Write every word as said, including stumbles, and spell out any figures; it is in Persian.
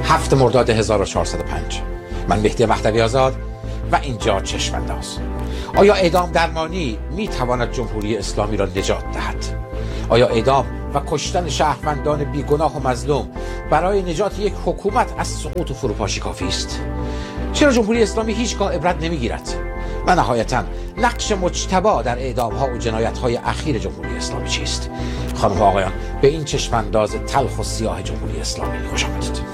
هفت مرداد هزار و چهارصد و پنج. من مهدی مهدوی آزاد و اینجا چشم‌انداز. آیا اعدام درمانی می تواند جمهوری اسلامی را نجات دهد؟ آیا اعدام و کشتن شهروندان بیگناه و مظلوم برای نجات یک حکومت از سقوط و فروپاشی کافی است؟ چرا جمهوری اسلامی هیچگاه عبرت نمیگیرد؟ و نهایتاً نقش مجتبی در اعدام‌ها و جنایت‌های اخیر جمهوری اسلامی چیست؟ خانم و آقایان، به این چشم‌انداز تلخ و سیاه جمهوری اسلامی خوش آمدید.